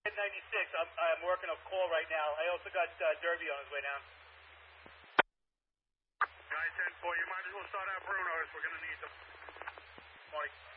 I'm working a call right now. I also got Derby on his way down. Guy 10-4, you might as well start out Bruno's. We're going to need them. Morning.